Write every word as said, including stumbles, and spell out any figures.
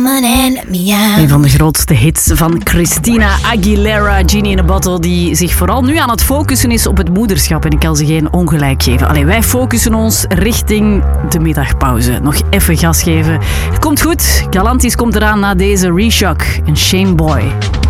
Een van de grootste hits van Christina Aguilera, Genie in a Bottle, die zich vooral nu aan het focussen is op het moederschap. En ik kan ze geen ongelijk geven. Allee, wij focussen ons richting de middagpauze. Nog even gas geven. Het komt goed. Galantis komt eraan na deze Reshock en Shame Boy.